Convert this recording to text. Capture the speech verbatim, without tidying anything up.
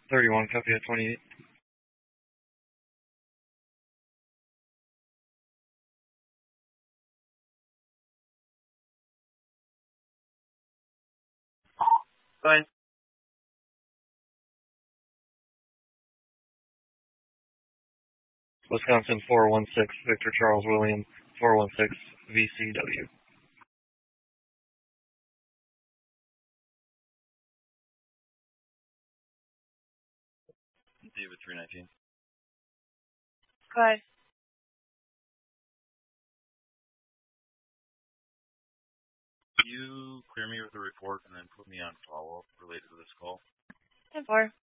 thirty-one, copy at twenty-eight. Fine. Wisconsin four one six, Victor Charles William, four one six V C W. David three nineteen. Go ahead. You clear me with a report and then put me on follow-up related to this call? ten four.